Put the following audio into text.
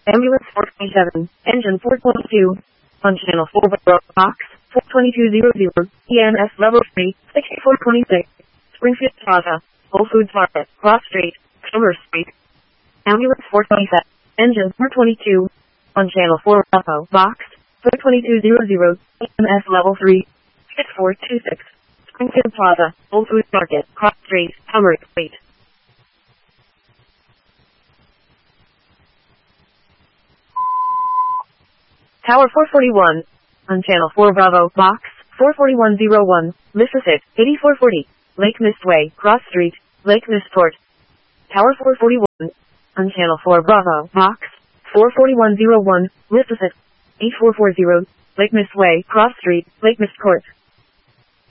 Ambulance 427, engine 422. On channel 4 box 42200, EMS level 3, 6426. Springfield Plaza, Whole Foods Market, Cross Street, Commerce Street. Ambulance 427, engine 422. On channel 4 box 42200, EMS level 3, 6426. Springfield Plaza, Whole Foods Market, Cross Street, Commerce Street. Tower 441. On channel 4 Bravo, box 44101, Mississippi, 8440. Lake Mist Way, Cross Street, Lake Mistport. Tower 441. On channel 4 Bravo, box 44101, Mississippi, 8440. Lake Mist Way, Cross Street, Lake Mistport.